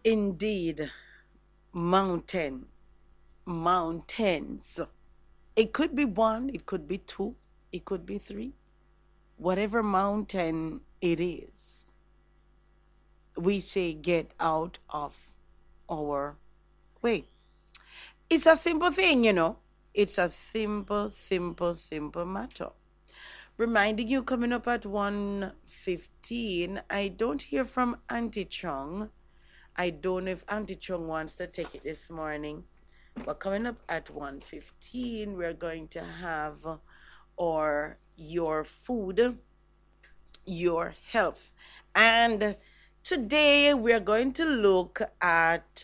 indeed mountains. It could be one, it could be two, it could be three. Whatever mountain it is, we say get out of our way. It's a simple thing, you know. It's a simple matter. Reminding you, coming up at 1:15, I don't hear from Auntie Chung. I don't know if Auntie Chung wants to take it this morning. But coming up at 1:15, we're going to have your food, your health. And today we're going to look at,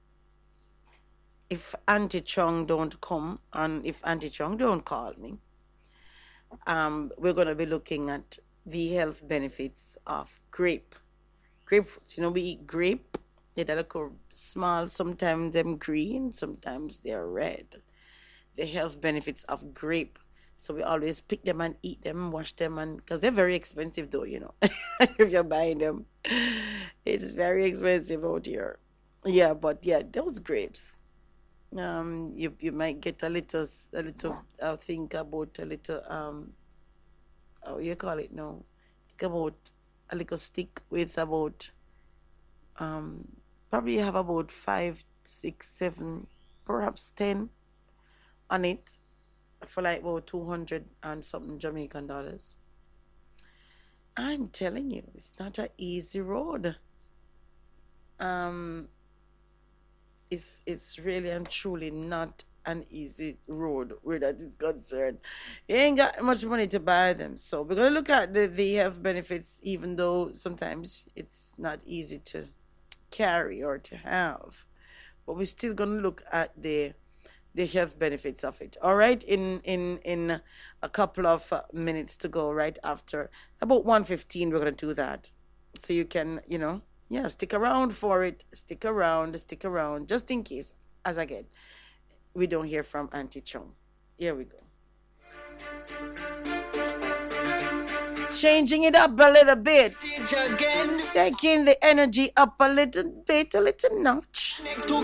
if Auntie Chung don't come and if Auntie Chung don't call me, we're going to be looking at the health benefits of grapefruits. You know, we eat grape. They're look small, sometimes them green, sometimes they're red. The health benefits of grape. So we always pick them and eat them, wash them, and because they're very expensive though, you know. If you're buying them, it's very expensive out here. Yeah, but yeah, those grapes. You might get a little. I think about a little. How you call it now? Think about a little stick with about probably have about 5, 6, 7, perhaps 10 on it for like about 200 and something Jamaican dollars. I'm telling you, it's not an easy road. It's really and truly not an easy road where that is concerned. You ain't got much money to buy them. So we're gonna look at the health benefits, even though sometimes it's not easy to carry or to have. But we're still gonna look at the health benefits of it. All right, in a couple of minutes to go, right after about 1:15, we're gonna do that. So you can, stick around for it. Stick around, just in case, as again, we don't hear from Auntie Chung. Here we go. Changing it up a little bit. Taking the energy up a little bit, a little notch.